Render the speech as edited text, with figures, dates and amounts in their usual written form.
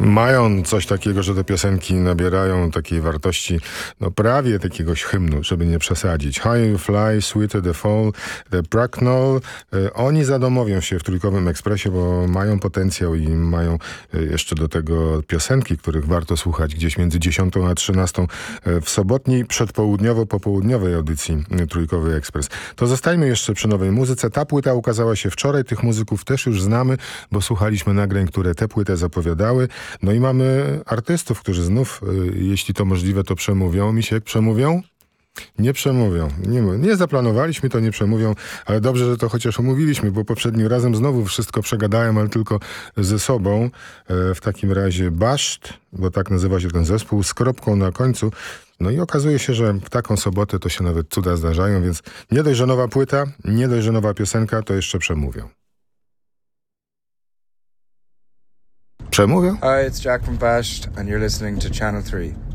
Mają coś takiego, że te piosenki nabierają takiej wartości, no prawie jakiegoś hymnu, żeby nie przesadzić. High You Fly, Sweeter the Fall, The Bracknell. Oni zadomowią się w Trójkowym Ekspresie, bo mają potencjał i mają jeszcze do tego piosenki, których warto słuchać gdzieś między 10 a 13 w sobotniej przedpołudniowo-popołudniowej audycji Trójkowy Ekspres. To zostajmy jeszcze przy nowej muzyce. Ta płyta ukazała się wczoraj. Tych muzyków też już znamy, bo słuchaliśmy nagrań, które tę płytę zapowiadały. No i mamy artystów, którzy znów, jeśli to możliwe, to przemówią. Misiek, przemówią? Nie przemówią. Nie zaplanowaliśmy, to nie przemówią, ale dobrze, że to chociaż omówiliśmy, bo poprzednim razem znowu wszystko przegadałem, ale tylko ze sobą. W takim razie Baszt, bo tak nazywa się ten zespół, z kropką na końcu. No i okazuje się, że w taką sobotę to się nawet cuda zdarzają, więc nie dość, że nowa płyta, nie dość, że nowa piosenka, to jeszcze przemówią. Przemówią? Hi, it's Jack from Bashed, and you're listening to Channel 3.